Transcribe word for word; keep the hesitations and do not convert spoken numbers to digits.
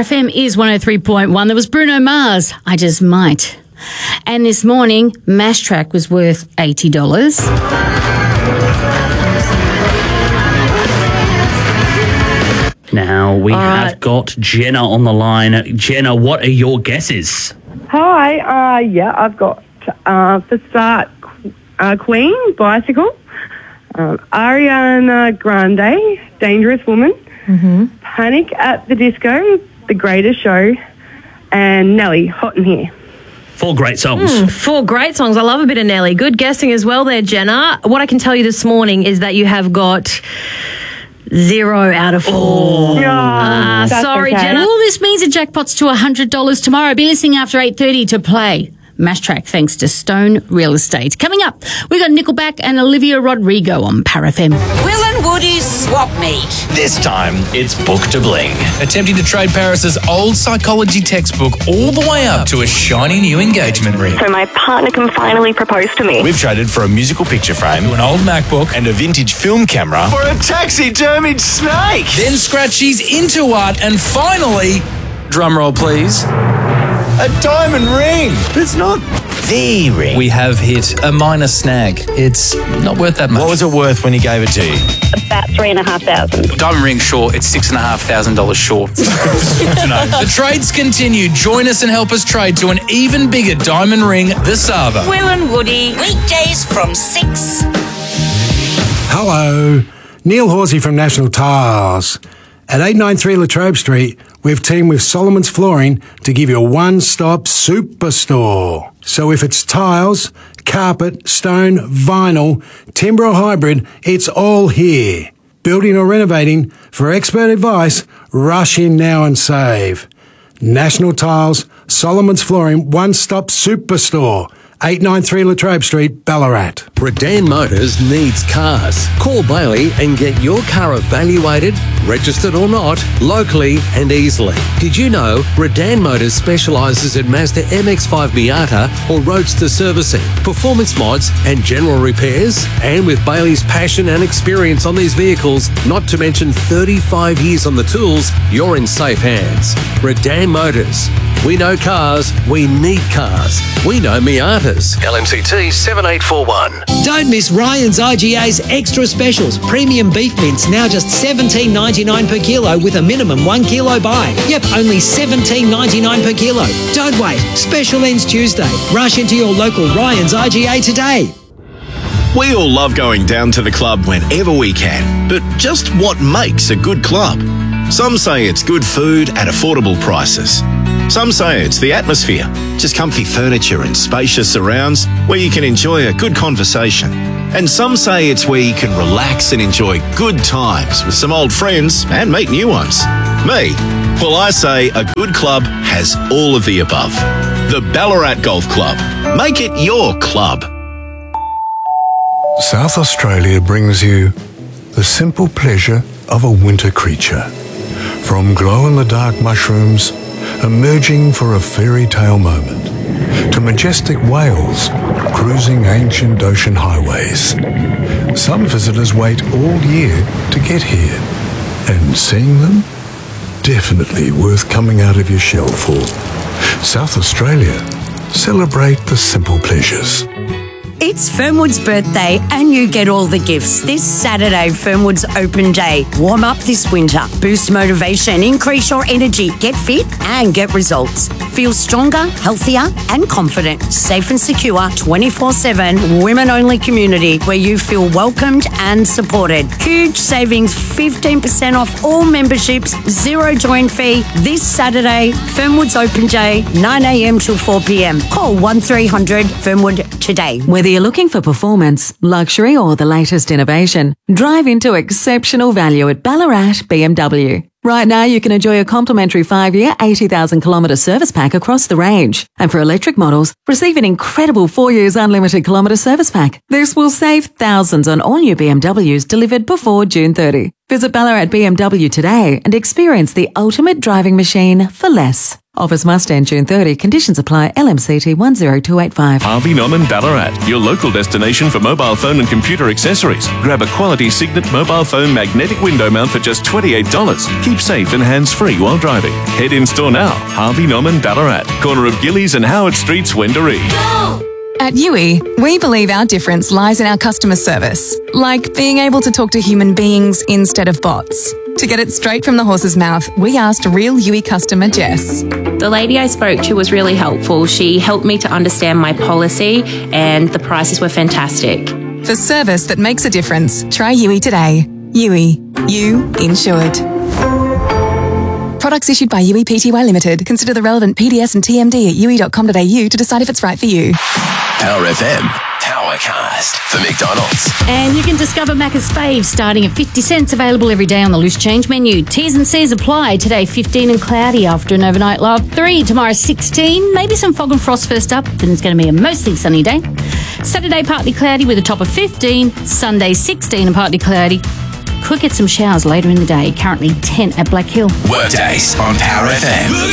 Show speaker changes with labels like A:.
A: F M is one oh three point one. There was Bruno Mars, I Just Might. And this morning, Mash Track was worth eighty dollars.
B: Now we uh, have got Jenna on the line. Jenna, what are your guesses?
C: Hi, uh, yeah, I've got, uh, for start, uh, Queen, Bicycle, um, Ariana Grande, Dangerous Woman,
D: mm-hmm.
C: Panic at the Disco, The Greatest Show, and Nelly, Hot in Here.
B: Four great songs.
D: Mm, four great songs. I love a bit of Nelly. Good guessing as well there, Jenna. What I can tell you this morning is that you have got zero out of four.
B: Oh,
C: uh,
D: sorry,
C: okay.
D: Jenna.
A: All this means a jackpot's to one hundred dollars tomorrow. Be listening after eight thirty to play Mash Track thanks to Stone Real Estate. Coming up, we've got Nickelback and Olivia Rodrigo on Power F M.
E: Will and Woody's Swap Meet.
F: This time, it's Book to Bling.
G: Attempting to trade Paris's old psychology textbook all the way up to a shiny new engagement ring.
H: So my partner can finally propose to me.
F: We've traded for a musical picture frame,
G: an old MacBook,
F: and a vintage film camera for a taxidermied snake.
G: Then Scratchy's into art, and finally, drumroll please,
F: a diamond ring. It's not the ring.
G: We have hit a minor snag. It's not worth that much.
F: What was it worth when he gave it to you?
H: About three and a half thousand.
G: Diamond ring short, it's six and a half thousand dollars short. Good to know. The trades continue. Join us and help us trade to an even bigger diamond ring, the Sava.
E: Will and Woody, weekdays from six.
I: Hello, Neil Horsey from National Tiles. At eight ninety-three Latrobe Street, we've teamed with Solomon's Flooring to give you a one-stop superstore. So if it's tiles, carpet, stone, vinyl, timber or hybrid, it's all here. Building or renovating, for expert advice, rush in now and save. National Tiles, Solomon's Flooring, one-stop superstore. eight ninety-three Latrobe Street, Ballarat.
J: Redan Motors needs cars. Call Bailey and get your car evaluated, registered or not, locally and easily. Did you know Redan Motors specialises in Mazda M X five Miata or Roadster servicing, performance mods and general repairs? And with Bailey's passion and experience on these vehicles, not to mention thirty-five years on the tools, you're in safe hands. Redan Motors. We know cars, we need cars. We know Miatas.
K: L M C T seven eight four one.
L: Don't miss Ryan's I G A's extra specials. Premium beef mince now just seventeen ninety-nine per kilo with a minimum one kilo buy. Yep, only seventeen ninety-nine per kilo. Don't wait. Special ends Tuesday. Rush into your local Ryan's I G A today.
M: We all love going down to the club whenever we can. But just what makes a good club? Some say it's good food at affordable prices. Some say it's the atmosphere, just comfy furniture and spacious surrounds where you can enjoy a good conversation. And some say it's where you can relax and enjoy good times with some old friends and meet new ones. Me? Well, I say a good club has all of the above. The Ballarat Golf Club. Make it your club.
N: South Australia brings you the simple pleasure of a winter creature. From glow-in-the-dark mushrooms emerging for a fairy tale moment, to majestic whales cruising ancient ocean highways. Some visitors wait all year to get here, and seeing them, definitely worth coming out of your shell for. South Australia, celebrate the simple pleasures.
O: It's Fernwood's birthday and you get all the gifts this Saturday, Fernwood's Open Day. Warm up this winter, boost motivation, increase your energy, get fit and get results. Feel stronger, healthier and confident. Safe and secure, twenty-four seven, women-only community where you feel welcomed and supported. Huge savings, fifteen percent off all memberships, zero join fee this Saturday, Fernwood's Open Day, nine a.m. till four p.m. Call one three hundred Fernwood today.
P: Whether you're looking for performance, luxury or the latest innovation, drive into exceptional value at Ballarat B M W. Right now you can enjoy a complimentary five-year, eighty thousand kilometre service pack across the range. And for electric models, receive an incredible four years unlimited kilometre service pack. This will save thousands on all new B M Ws delivered before June thirtieth. Visit Ballarat B M W today and experience the ultimate driving machine for less. Offers must end June thirtieth. Conditions apply. L M C T one zero two eight five.
Q: Harvey Norman Ballarat, your local destination for mobile phone and computer accessories. Grab a quality Signet mobile phone magnetic window mount for just twenty-eight dollars. Keep safe and hands-free while driving. Head in store now. Harvey Norman Ballarat, corner of Gillies and Howard Streets, Wendouree.
R: At U I, we believe our difference lies in our customer service, like being able to talk to human beings instead of bots. To get it straight from the horse's mouth, we asked real U I customer Jess.
S: The lady I spoke to was really helpful. She helped me to understand my policy and the prices were fantastic.
R: For service that makes a difference, try U I today. U I, you insured. Products issued by U I Pty Limited. Consider the relevant P D S and T M D at u i dot com dot a u to decide if it's right for you.
T: Power F M, Powercast for McDonald's.
A: And you can discover Macca's faves starting at fifty cents, available every day on the loose change menu. T's and C's apply. Today fifteen and cloudy after an overnight low of three. Tomorrow sixteen, maybe some fog and frost first up. Then it's going to be a mostly sunny day. Saturday partly cloudy with a top of fifteen. Sunday sixteen and partly cloudy. Could get some showers later in the day. Currently ten at Black Hill.
T: Workdays on Power F M.